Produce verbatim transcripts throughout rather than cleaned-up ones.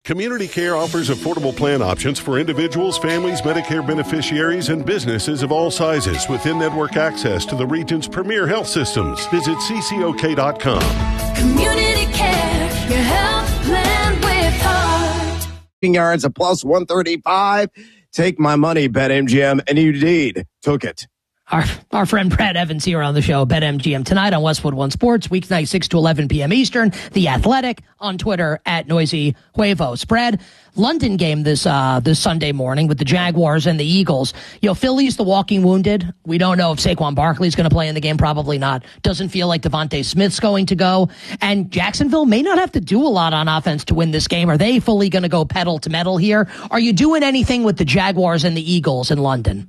Community Care offers affordable plan options for individuals, families, Medicare beneficiaries, and businesses of all sizes with in-network access to the region's premier health systems. Visit C C O K dot com. Community Care, your health plan with heart. Yards a plus one thirty-five. Take my money, BetMGM, and you indeed took it. Our our friend Brad Evans here on the show, BetMGM, tonight on Westwood One Sports, weeknight six to eleven p.m. Eastern. The Athletic on Twitter at Noisy Huevos. Brad, London game this uh, this Sunday morning with the Jaguars and the Eagles. You know, Philly's the walking wounded. We don't know if Saquon Barkley's going to play in the game. Probably not. Doesn't feel like Devontae Smith's going to go. And Jacksonville may not have to do a lot on offense to win this game. Are they fully going to go pedal to metal here? Are you doing anything with the Jaguars and the Eagles in London?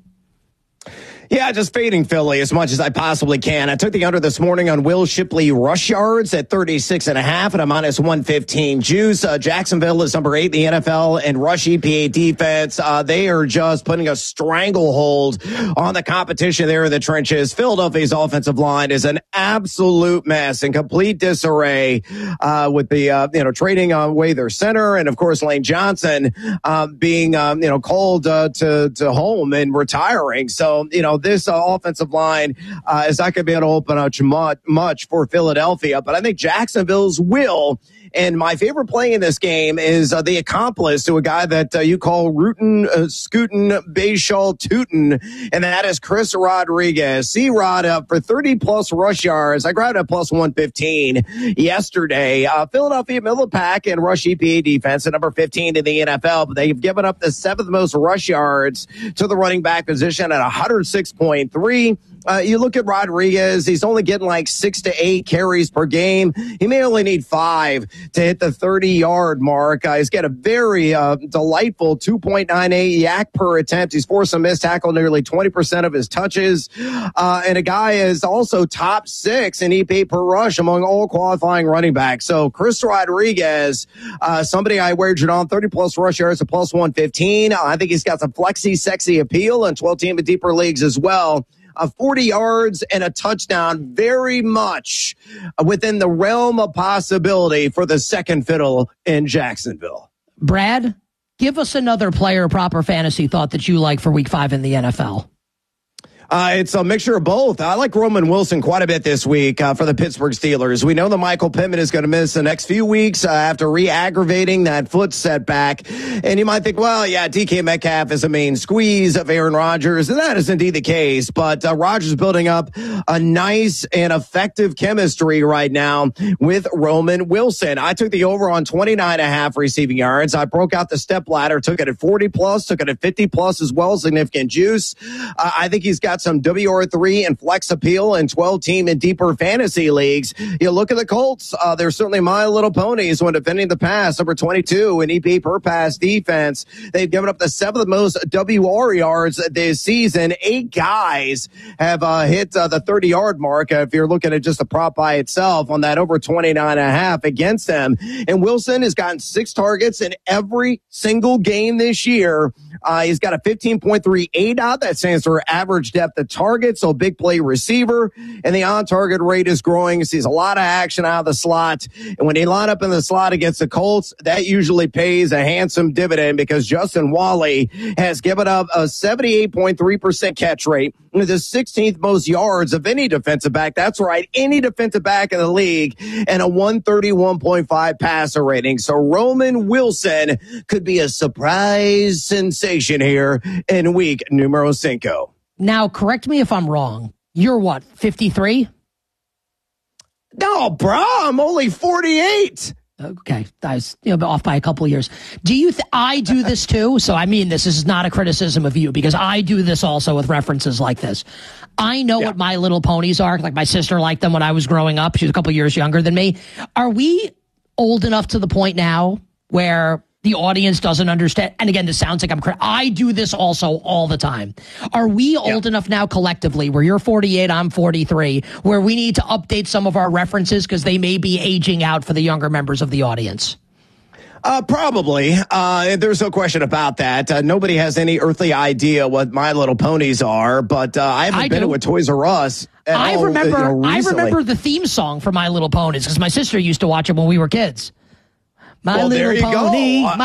Yeah, just fading Philly as much as I possibly can. I took the under this morning on Will Shipley rush yards at thirty-six and a half at a minus one fifteen juice. Uh, Jacksonville is number eight in the N F L in rush E P A defense. Uh, they are just putting a stranglehold on the competition there in the trenches. Philadelphia's offensive line is an absolute mess in complete disarray, uh, with the, uh, you know, trading away their center. And of course, Lane Johnson, uh, being, um, you know, called, uh, to, to home and retiring. So, you know, this uh, offensive line uh, is not going to be able to open up much, much for Philadelphia, but I think Jacksonville's will. And my favorite play in this game is uh, the accomplice to a guy that uh, you call Rootin', uh, Scootin', Bayshall, Tootin', and that is Chris Rodriguez. C-Rod up for thirty-plus rush yards. I grabbed a plus one fifteen yesterday. Uh, Philadelphia middle of the pack in rush E P A defense at number fifteen in the N F L, but they've given up the seventh most rush yards to the running back position at one oh six point three. Uh, you look at Rodriguez, he's only getting like six to eight carries per game. He may only need five to hit the thirty-yard mark. Uh, he's got a very uh, delightful two point nine eight yak per attempt. He's forced a missed tackle nearly twenty percent of his touches. Uh, and a guy is also top six in E P A per rush among all qualifying running backs. So Chris Rodriguez, uh, somebody I wagered on thirty-plus rush yards at plus one fifteen. Uh, I think he's got some flexy, sexy appeal in twelve-team and deeper leagues as well. Uh, forty yards and a touchdown, very much within the realm of possibility for the second fiddle in Jacksonville. Brad, give us another player proper fantasy thought that you like for week five in the N F L. Uh, it's a mixture of both. I like Roman Wilson quite a bit this week uh, for the Pittsburgh Steelers. We know that Michael Pittman is going to miss the next few weeks uh, after re-aggravating that foot setback. And you might think, well, yeah, D K Metcalf is a main squeeze of Aaron Rodgers, and that is indeed the case. But uh, Rodgers is building up a nice and effective chemistry right now with Roman Wilson. I took the over on twenty-nine and a half receiving yards. I broke out the step ladder, took it at forty plus, took it at fifty plus as well, significant juice. Uh, I think he's got some W R three and flex appeal in twelve-team and deeper fantasy leagues. You look at the Colts, uh, they're certainly my little ponies when defending the pass, number twenty-two in E P A per pass defense. They've given up the seventh most W R yards this season. Eight guys have uh, hit uh, the thirty-yard mark, uh, if you're looking at just the prop by itself on that over twenty-nine and a half against them. And Wilson has gotten six targets in every single game this year. Uh, he's got a fifteen point three A D O T. That stands for average depth of target, so big play receiver. And the on-target rate is growing. He sees a lot of action out of the slot. And when he line up in the slot against the Colts, that usually pays a handsome dividend because Justin Wally has given up a seventy-eight point three percent catch rate with the sixteenth most yards of any defensive back. That's right, any defensive back in the league, and a one thirty-one point five passer rating. So Roman Wilson could be a surprise sensation here in week numero cinco. Now, correct me if I'm wrong. You're what, fifty-three? No, bro, I'm only forty-eight. Okay, I was you know, off by a couple of years. Do you? Th- I do this too. So I mean, this is not a criticism of you because I do this also with references like this. I know yeah. what My Little Ponies are. Like my sister liked them when I was growing up. She's a couple years younger than me. Are we old enough to the point now where the audience doesn't understand? And again, this sounds like I'm cra- I do this also all the time. Are we old yeah. enough now collectively where you're forty-eight, I'm forty-three, where we need to update some of our references because they may be aging out for the younger members of the audience? Uh, probably. Uh, there's no question about that. Uh, nobody has any earthly idea what My Little Ponies are, but uh, I haven't I been do. with Toys R Us. I all, remember. You know, I remember the theme song for My Little Ponies because my sister used to watch it when we were kids. My well, Little there you Pony. go.